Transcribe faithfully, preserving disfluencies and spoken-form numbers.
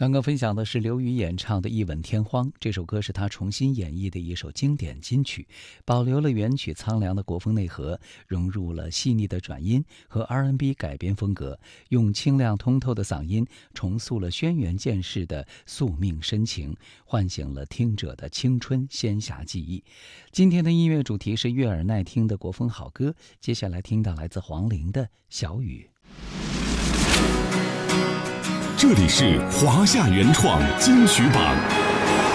刚刚分享的是刘宇演唱的《一吻天荒》，这首歌是他重新演绎的一首经典金曲，保留了原曲苍凉的国风内核，融入了细腻的转音和 R and B 改编风格，用清亮通透的嗓音重塑了轩辕剑士的宿命深情，唤醒了听者的青春仙侠记忆。今天的音乐主题是悦耳耐听的国风好歌，接下来听到来自黄龄的《小雨》。 这里是华夏原创金曲榜。